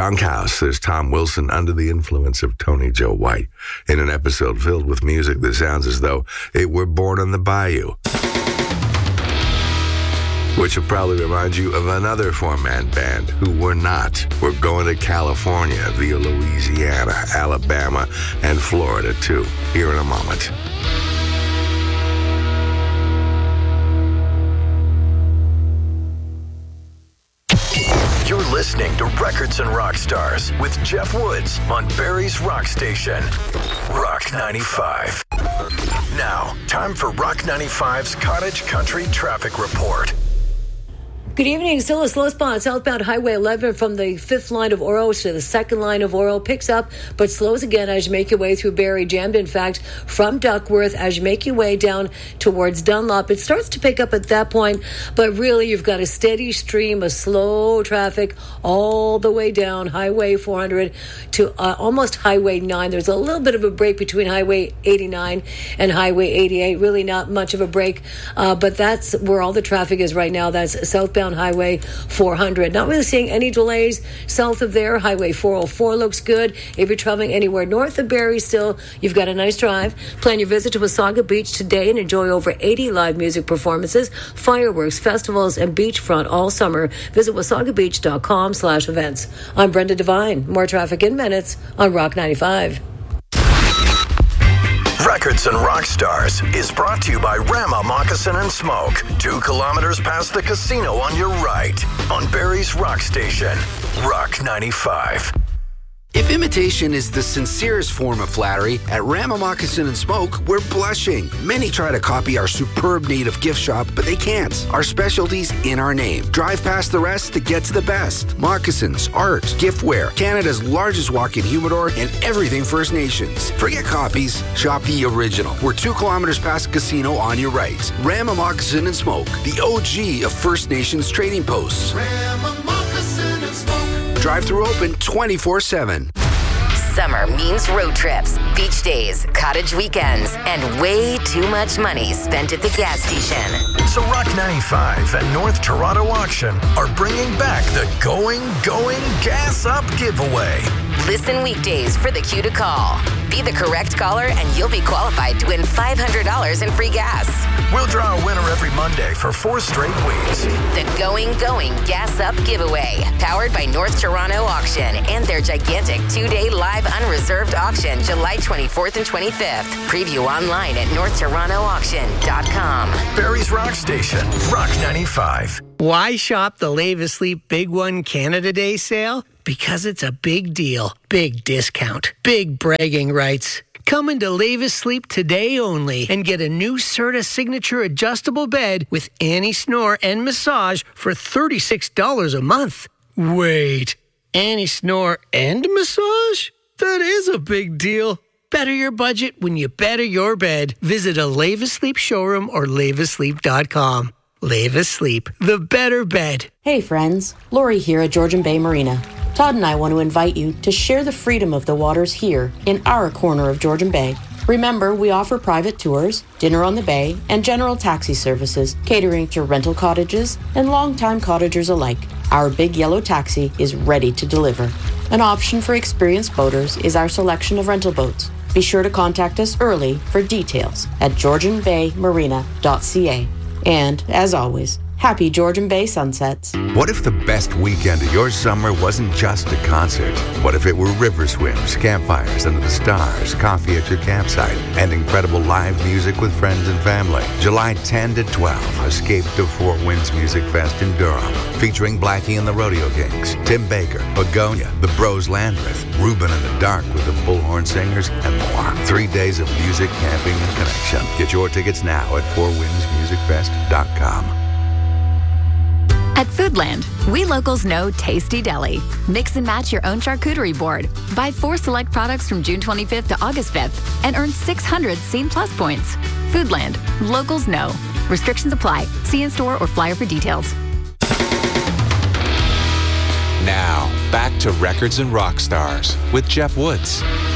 Junkhouse, there's Tom Wilson under the influence of Tony Joe White in an episode filled with music that sounds as though it were born on the bayou. Which will probably remind you of another four-man band who were not. We're going to California via Louisiana, Alabama, and Florida, too, here in a moment. You're listening to Records and Rock Stars with Jeff Woods on Barrie's Rock Station, Rock 95. Now, time for Rock 95's Cottage Country Traffic Report. Good evening. Still a slow spot on southbound Highway 11 from the 5th line of Oro to the 2nd line of Oro. Picks up, but slows again as you make your way through Barrie. Jammed, in fact, from Duckworth as you make your way down towards Dunlop. It starts to pick up at that point, but really you've got a steady stream of slow traffic all the way down Highway 400 to almost Highway 9. There's a little bit of a break between Highway 89 and Highway 88. Really not much of a break, but that's where all the traffic is right now. That's southbound Highway 400. Not really seeing any delays south of there. Highway 404 looks good. If you're traveling anywhere north of Barrie still, you've got a nice drive. Plan your visit to Wasaga Beach today and enjoy over 80 live music performances, fireworks, festivals, and beachfront all summer. Visit wasagabeach.com/events. I'm Brenda Devine. More traffic in minutes on Rock 95. Records and Rock Stars is brought to you by Rama Moccasin and Smoke, 2 kilometers past the casino on your right, on Barrie's Rock Station, Rock 95. If imitation is the sincerest form of flattery, at Rama Moccasin and Smoke, we're blushing. Many try to copy our superb native gift shop, but they can't. Our specialty's in our name. Drive past the rest to get to the best. Moccasins, art, giftware, Canada's largest walk-in humidor, and everything First Nations. Forget copies, shop the original. We're 2 kilometers past the casino on your right. Rama Moccasin and Smoke, the OG of First Nations trading posts. Rama Moccasin and Smoke. Drive-through open 24/7. Summer means road trips, beach days, cottage weekends, and way too much money spent at the gas station. So Rock 95 and North Toronto Auction are bringing back the Going Gas Up giveaway. Listen weekdays for the cue to call. Be the correct caller and you'll be qualified to win $500 in free gas. We'll draw a winner every Monday for 4 straight weeks. The Going Gas Up giveaway, powered by North Toronto Auction and their gigantic 2-day live unreserved auction, July 24th and 25th. Preview online at northtorontoauction.com. Barrie's Rock Station, Rock 95. Why shop the Lave Asleep Big One Canada Day sale? Because it's a big deal, big discount, big bragging rights. Come into Lave Asleep today only and get a new Serta Signature adjustable bed with anti-snore and massage for $36 a month. Wait, anti-snore and massage? That is a big deal. Better your budget when you better your bed. Visit a Lave Asleep showroom or laveasleep.com. Lave Asleep, the better bed. Hey friends, Lori here at Georgian Bay Marina. Todd and I want to invite you to share the freedom of the waters here in our corner of Georgian Bay. Remember, we offer private tours, dinner on the bay, and general taxi services, catering to rental cottages and longtime cottagers alike. Our big yellow taxi is ready to deliver. An option for experienced boaters is our selection of rental boats. Be sure to contact us early for details at georgianbaymarina.ca. And, as always, happy Georgian Bay sunsets. What if the best weekend of your summer wasn't just a concert? What if it were river swims, campfires under the stars, coffee at your campsite, and incredible live music with friends and family? July 10 to 12, escape to Four Winds Music Fest in Durham, featuring Blackie and the Rodeo Kings, Tim Baker, Begonia, the Bros Landreth, Ruben and the Dark with the Bullhorn Singers, and more. 3 days of music, camping, and connection. Get your tickets now at fourwindsmusicfest.com. At Foodland, we locals know Tasty Deli. Mix and match your own charcuterie board. Buy 4 select products from June 25th to August 5th and earn 600 Scene Plus points. Foodland, locals know. Restrictions apply. See in-store or flyer for details. Now, back to Records and Rock Stars with Jeff Woods.